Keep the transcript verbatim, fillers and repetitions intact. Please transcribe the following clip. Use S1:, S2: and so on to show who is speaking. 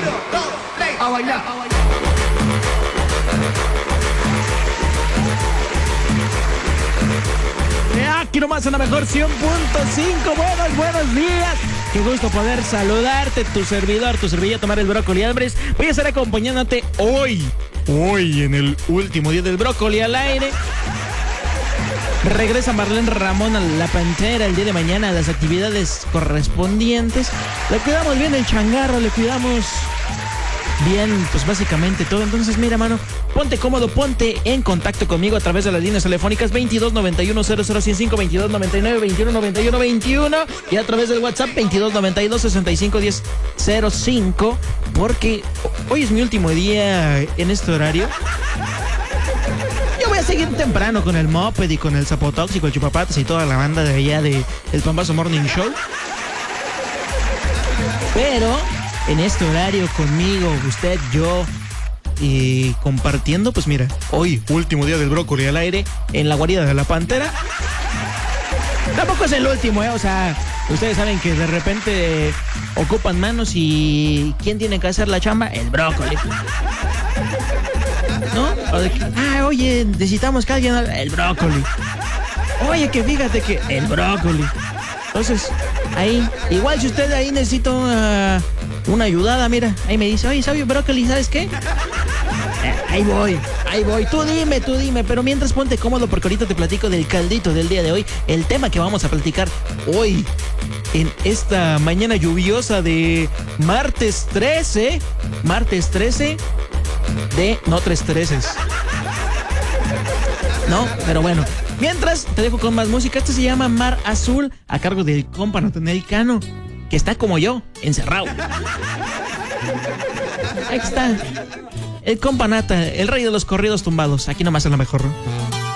S1: dos, tres, a bailar, a bailar.
S2: Aquí nomás en la mejor cien punto cinco. Buenos, buenos días. Qué gusto poder saludarte, tu servidor, tu servilleta, tomar el brócoli Álvarez. Voy a estar acompañándote hoy, hoy en el último día del brócoli al aire. Regresa Marlene Ramón a La Pantera el día de mañana a las actividades correspondientes. Le cuidamos bien el changarro, le cuidamos bien, pues básicamente todo. Entonces, mira, mano, ponte cómodo, ponte en contacto conmigo a través de las líneas telefónicas veintidós noventa y uno cero cero cien cinco, veintidós noventa y nueve veintiuno noventa y uno veintiuno y a través del WhatsApp veintidós noventa y dos sesenta y cinco diez cero cinco, porque hoy es mi último día en este horario. Yo voy a seguir temprano con el Moped y con el Zapotóxico, el Chupapatas y toda la banda de allá de El Pambazo Morning Show. Pero en este horario conmigo, usted, yo, y compartiendo, pues mira, hoy, último día del brócoli al aire, en la guarida de La Pantera. Tampoco es el último, ¿eh? O sea, ustedes saben que de repente ocupan manos y ¿quién tiene que hacer la chamba? El brócoli. ¿No? O de que, ah, oye, necesitamos que alguien... El brócoli. Oye, que fíjate que... El brócoli. Entonces, ahí, igual si usted ahí necesita una, una ayudada, mira, ahí me dice, oye, ¿sabes brócoli? ¿Sabes qué? Eh, ahí voy, ahí voy, tú dime, tú dime, pero mientras ponte cómodo porque ahorita te platico del caldito del día de hoy, el tema que vamos a platicar hoy, en esta mañana lluviosa de martes trece, martes trece de no tres treces. No, pero bueno. Mientras, te dejo con más música. Este se llama Mar Azul, a cargo del compa Natanael Cano, que está como yo, encerrado. Ahí está. El compa Nata, el rey de los corridos tumbados. Aquí nomás es la mejor, ¿no?